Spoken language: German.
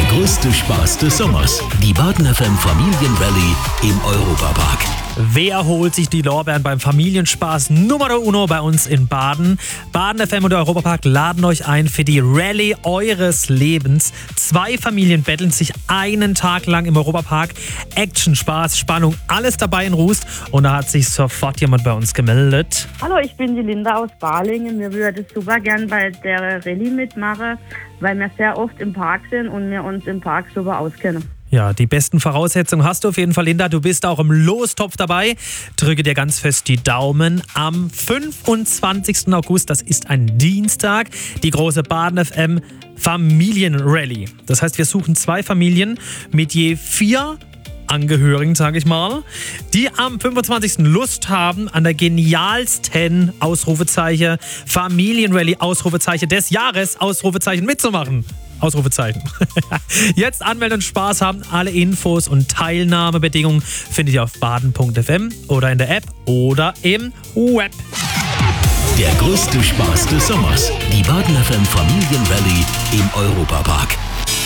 Der größte Spaß des Sommers. Die Baden FM Familienrallye im Europapark. Wer holt sich die Lorbeeren beim Familienspaß Numero Uno bei uns in Baden? Baden FM und der Europapark laden euch ein für die Rallye eures Lebens. 2 Familien betteln sich einen Tag lang im Europapark. Action, Spaß, Spannung, alles dabei in Rust. Und da hat sich sofort jemand bei uns gemeldet. Hallo, ich bin die Linda aus Balingen. Wir würden super gern bei der Rallye mitmachen, weil wir sehr oft im Park sind und wir uns im Park super auskennen. Ja, die besten Voraussetzungen hast du auf jeden Fall, Linda. Du bist auch im Lostopf dabei. Drücke dir ganz fest die Daumen. Am 25. August, das ist ein Dienstag, die große Baden FM Familienrallye. Das heißt, wir suchen 2 Familien mit je 4 Angehörigen, sage ich mal, die am 25. Lust haben, an der genialsten Ausrufezeichen Familienrallye Ausrufezeichen des Jahres Ausrufezeichen mitzumachen. Ausrufezeichen. Jetzt anmelden und Spaß haben. Alle Infos und Teilnahmebedingungen findet ihr auf baden.fm oder in der App oder im Web. Der größte Spaß des Sommers. Die Baden FM Familienrallye im Europapark.